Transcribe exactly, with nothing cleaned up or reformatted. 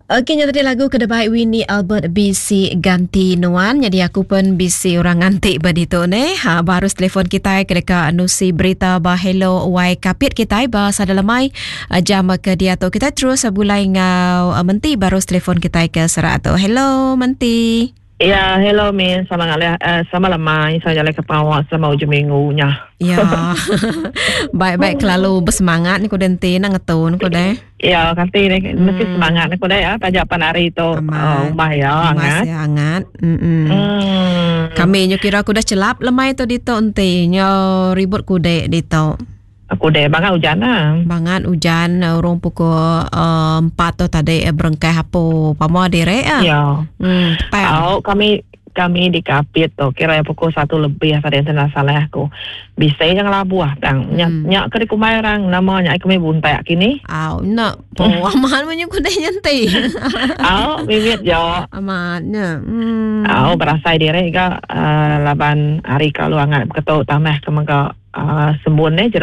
Okey, tadi lagu kedebai Winnie Albert bisi ganti nuan. Jadi aku pun bisi orang ngantik badito ne. Ha, baru telefon kita kedeka anusi berita bah hello wai kapit kita bah sadalamai jam ke dia tu kita terus bulai ngau uh, menti baru telefon kita ke serat tu. Hello menti. Ya, hello Min, sama ngale uh, sama lamai saya jalan ke Pawak selama ujung minggunya. Ya. Baik-baik selalu bersemangat ni ko denti nak ngetun ko deh. Ya, kanti ni hmm. mesti semangat ni ko deh ya, tajapan hari itu uh, umah ya hangat. Masih hangat. Hmm. Kami nyo kira ku dah celap lemai tu dito ente nyo ribut ku dek dito. Aku deh bangat hujan lah. Bangat hujan orang pukul uh, empat tu tadi eh, berengkai hapo pamo dire ah. Ya. Hmm. Tahu kami kami di Kapit tu kira pukul satu lebih tadi yang salah aku. Bisa yang labuah tang. Nyak hmm. nyak ke kumai orang namanya aku mai buntai kini. Au nak po aman menyo ku deh nyantai. Au bibit jo. Amannya. Hmm. Au berasa dire ga uh, laban hari kalau angat ketu tamah kemaga uh, sembun ne